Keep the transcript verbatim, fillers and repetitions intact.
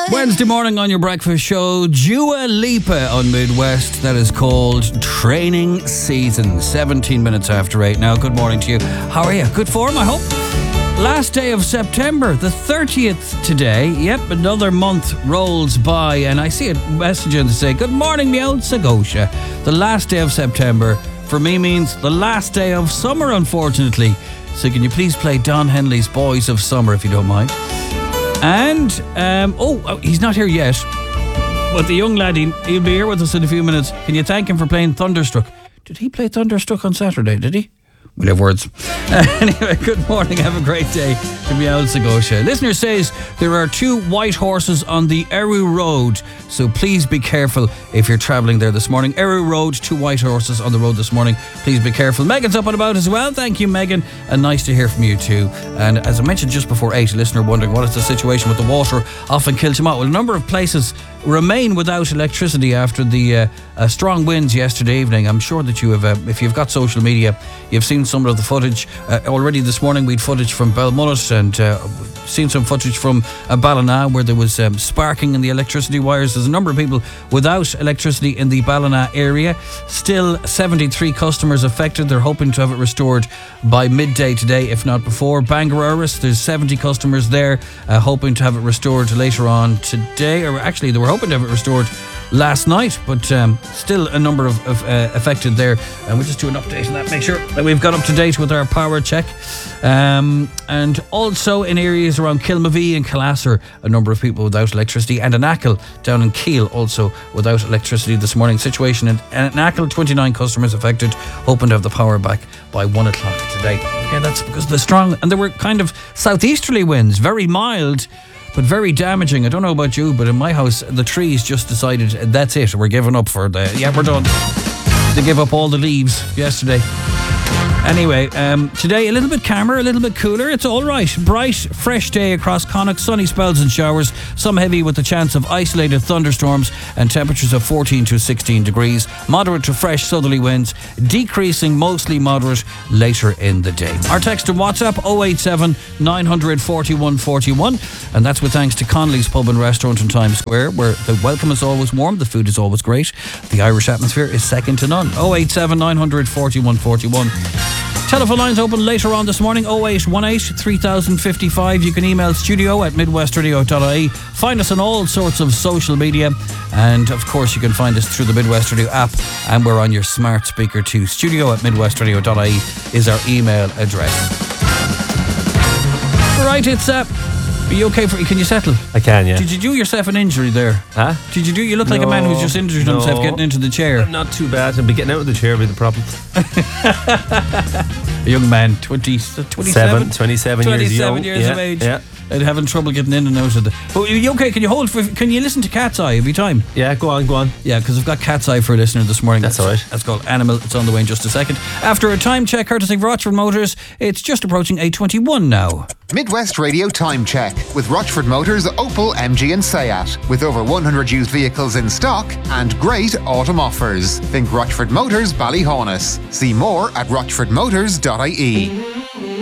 Wednesday morning on your breakfast show, Dua Lipa on Midwest. That is called Training Season. seventeen minutes after eight now. Good morning to you. How are you? Good form, I hope. Last day of September, the thirtieth today. Yep, another month rolls by, and I see a message in to say, good morning, me old Sagosha. The last day of September for me means the last day of summer, unfortunately. So can you please play Don Henley's Boys of Summer, if you don't mind? And, um, oh, oh, he's not here yet. But the young lad, he, he'll be here with us in a few minutes. Can you thank him for playing Thunderstruck? Did he play Thunderstruck on Saturday, did he? We'll have words. Uh, anyway, good morning. Have a great day to be out Sagosha. Listener says there are two white horses on the Eru Road, so please be careful if you're travelling there this morning. Eru Road, two white horses on the road this morning. Please be careful. Megan's up and about as well. Thank you, Megan. And nice to hear from you too. And as I mentioned just before eight, a listener wondering what is the situation with the water off in Kiltimagh. Well, a number of places remain without electricity after the uh, uh, strong winds yesterday evening. I'm sure that you have, uh, if you've got social media, you've seen some of the footage. Uh, already this morning we'd footage from Belmullet and uh, seen some footage from uh, Ballina where there was um, sparking in the electricity wires. There's a number of people without electricity in the Ballina area. Still seventy-three customers affected. They're hoping to have it restored by midday today, if not before. Bangaruris, there's seventy customers there, uh, hoping to have it restored later on today, or actually they were hoping to have it restored last night, but um, still a number of, of uh, affected there. And we'll just do an update on that, make sure that we've got up to date with our power check. Um, and also in areas around Kilmavee and Calasser, a number of people without electricity, and in Achill down in Keele also without electricity this morning. Situation in, in Achill, twenty-nine customers affected, hoping to have the power back by one o'clock today. Okay, that's because of the strong, and there were kind of southeasterly winds, very mild but very damaging. I don't know about you, but in my house the trees just decided that's it, we're giving up for the yeah we're done. They gave up all the leaves yesterday. Anyway, um, today a little bit calmer, a little bit cooler. It's all right. Bright, fresh day across Connacht. Sunny spells and showers. Some heavy with the chance of isolated thunderstorms and temperatures of fourteen to sixteen degrees. Moderate to fresh southerly winds. Decreasing, mostly moderate later in the day. Our text and WhatsApp oh eight seven, nine four one, four one. And that's with thanks to Connolly's Pub and Restaurant in Times Square, where the welcome is always warm, the food is always great. The Irish atmosphere is second to none. oh eight seven, nine four one, four one. Telephone lines open later on this morning, oh eight one eight, three thousand fifty-five. You can email studio at midwestradio dot I E. Find us on all sorts of social media. And of course you can find us through the Midwest Radio app, and we're on your smart speaker too. Studio at midwestradio dot I E is our email address. Right, it's uh, are you okay for, can you settle? I can, yeah. Did you do yourself an injury there? Huh? Did you do, you look like no, a man who's just injured no. himself getting into the chair. Not too bad. I'll be getting out of the chair will be the problem. A young man, twenty, twenty-seven? Seven, twenty-seven, twenty-seven years, years yeah, of age. Yeah. And having trouble getting in and out of the... But are you okay? Can you hold for... Can you listen to Cat's Eye every time? Yeah, go on, go on. Yeah, because I've got Cat's Eye for a listener this morning. That's all right. That's called Animal. It's on the way in just a second. After a time check courtesy of Rochford Motors, it's just approaching eight twenty-one now. Midwest Radio Time Check with Rochford Motors, Opel, M G and Seat. With over one hundred used vehicles in stock and great autumn offers. Think Rochford Motors Ballyhaunis. See more at rochford motors dot I E.